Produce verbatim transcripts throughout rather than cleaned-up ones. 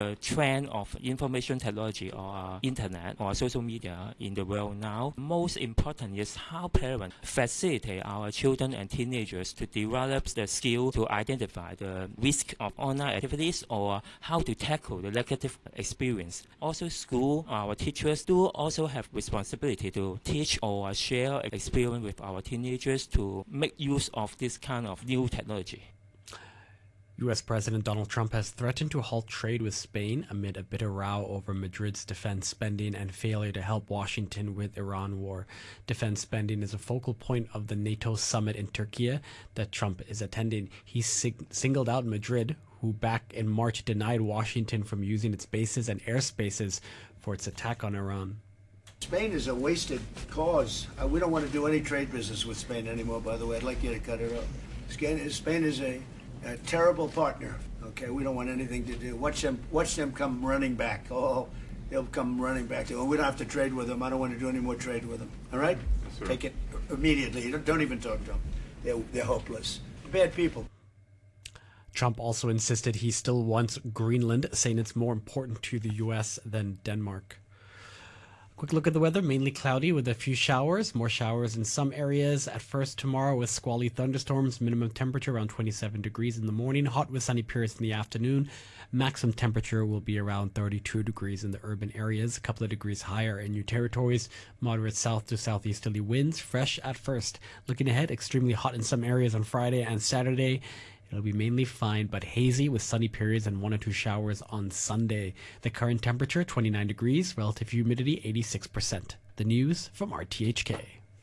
the trend of information technology or uh, internet or social media in the world now. Most important is how parents facilitate our children and teenagers to develop the skill to identify the risk of online activities or how to tackle the negative experience. Also, school, our teachers do also have responsibility to teach or share experience with our teenagers to make use of this kind of new technology. U S President Donald Trump has threatened to halt trade with Spain amid a bitter row over Madrid's defense spending and failure to help Washington with Iran war. Defense spending is a focal point of the NATO summit in Turkey that Trump is attending. He sig- singled out Madrid, who back in March denied Washington from using its bases and airspaces for its attack on Iran. Spain is a wasted cause. Uh, we don't want to do any trade business with Spain anymore, by the way. I'd like you to cut it off. Spain is a A terrible partner. Okay, we don't want anything to do. Watch them, watch them come running back. Oh, they'll come running back. Oh, we don't have to trade with them. I don't want to do any more trade with them. All right, yes, take it immediately. Don't, don't even talk to them. They're, they're hopeless. Bad people. Trump also insisted he still wants Greenland, saying it's more important to the U S than Denmark. Quick look at the weather, mainly cloudy with a few showers, more showers in some areas at first tomorrow with squally thunderstorms, minimum temperature around twenty-seven degrees in the morning, hot with sunny periods in the afternoon. Maximum temperature will be around thirty-two degrees in the urban areas, a couple of degrees higher in new territories, moderate south to southeasterly winds, fresh at first. Looking ahead, extremely hot in some areas on Friday and Saturday. It'll be mainly fine but hazy with sunny periods and one or two showers on Sunday. The current temperature, twenty-nine degrees, relative humidity, eighty-six percent. The news from R T H K.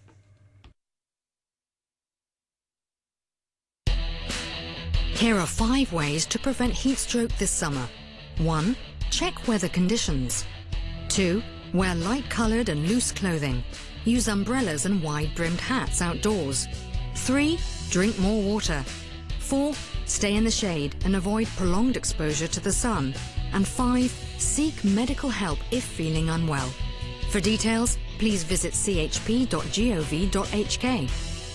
Here are five ways to prevent heat stroke this summer. one. Check weather conditions. two. Wear light-coloured and loose clothing. Use umbrellas and wide-brimmed hats outdoors. three. Drink more water. four. Stay in the shade and avoid prolonged exposure to the sun. And five. Seek medical help if feeling unwell. For details, please visit c h p dot gov dot h k.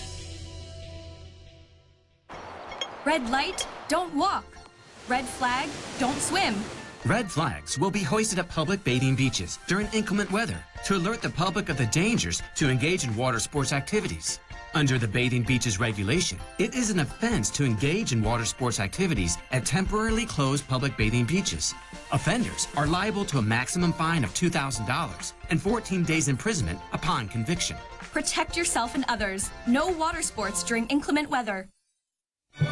Red light, don't walk. Red flag, don't swim. Red flags will be hoisted at public bathing beaches during inclement weather to alert the public of the dangers to engage in water sports activities. Under the Bathing Beaches regulation, it is an offense to engage in water sports activities at temporarily closed public bathing beaches. Offenders are liable to a maximum fine of two thousand dollars and fourteen days imprisonment upon conviction. Protect yourself and others. No water sports during inclement weather.